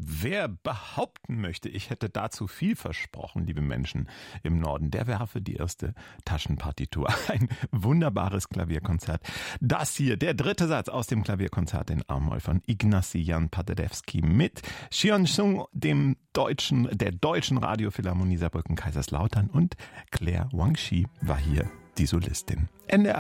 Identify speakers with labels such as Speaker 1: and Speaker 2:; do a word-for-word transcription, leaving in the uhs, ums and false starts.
Speaker 1: Wer behaupten möchte, ich hätte dazu viel versprochen, liebe Menschen im Norden, der werfe die erste Taschenpartitur. Ein wunderbares Klavierkonzert. Das hier, der dritte Satz aus dem Klavierkonzert in A-Moll von Ignacy Jan Paderewski mit Cheon-Sung, dem deutschen, der deutschen Radiophilharmonie Saarbrücken-Kaiserslautern, und Claire Wang-Chi war hier die Solistin. Ende